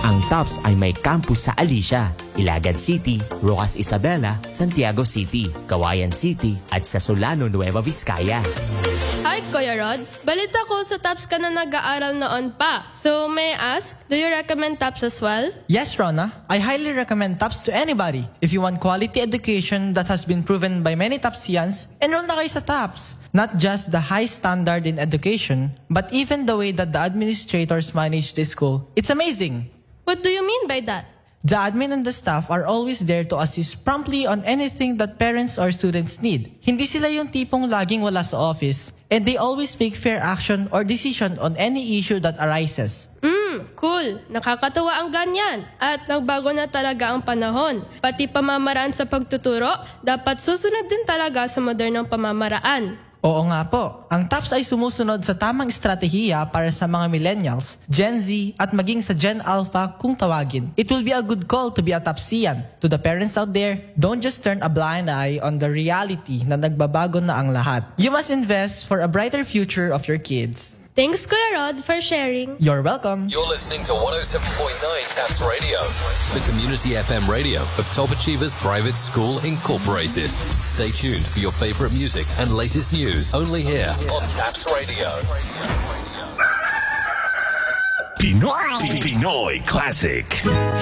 Ang TOPS ay may campus sa Alicia, Ilagan City, Rojas Isabela, Santiago City, Cauayan City at sa Solano, Nueva Vizcaya. Hi, Kuya Rod. Balita ko sa TOPS ka na nag-aaral noon pa. So, may I ask, do you recommend TOPS as well? Yes, Rona. I highly recommend TOPS to anybody. If you want quality education that has been proven by many TOPSians, enroll na kayo sa TOPS. Not just the high standard in education, but even the way that the administrators manage the school. It's amazing. What do you mean by that? The admin and the staff are always there to assist promptly on anything that parents or students need. Hindi sila yung tipong laging wala sa office, and they always make fair action or decision on any issue that arises. Cool. Nakakatuwa ang ganyan. At nagbago na talaga ang panahon. Pati pamamaraan sa pagtuturo, dapat susunod din talaga sa modernong pamamaraan. Oo nga po, ang TOPS ay sumusunod sa tamang estratehiya para sa mga millennials, Gen Z at maging sa Gen Alpha kung tawagin. It will be a good call to be a TOPSian. To the parents out there, don't just turn a blind eye on the reality na nagbabago na ang lahat. You must invest for a brighter future of your kids. Thanks, Kuya Rod, for sharing. You're welcome. You're listening to 107.9 TAPS Radio, the community FM radio of Top Achievers Private School Incorporated. Stay tuned for your favorite music and latest news only here on TAPS Radio. Pinoy Classic.